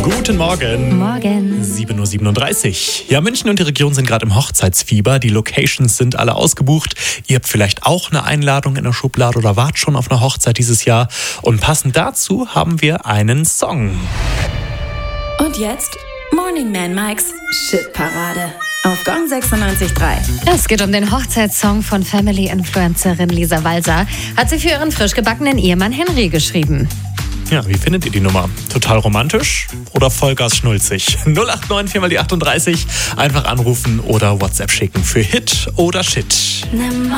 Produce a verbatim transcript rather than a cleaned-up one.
Guten Morgen. Morgen. sieben Uhr siebenunddreißig. Ja, München und die Region sind gerade im Hochzeitsfieber. Die Locations sind alle ausgebucht. Ihr habt vielleicht auch eine Einladung in der Schublade oder wart schon auf einer Hochzeit dieses Jahr. Und passend dazu haben wir einen Song. Und jetzt Morning Man Mikes Shitparade auf Gong sechsundneunzig Komma drei. Es geht um den Hochzeitssong von Family-Influencerin Lisa Walser. Hat sie für ihren frisch gebackenen Ehemann Henry geschrieben. Ja, wie findet ihr die Nummer? Total romantisch oder Vollgas schnulzig? null acht neun vier mal die achtunddreißig. Einfach anrufen oder WhatsApp schicken für Hit oder Shit. Nimm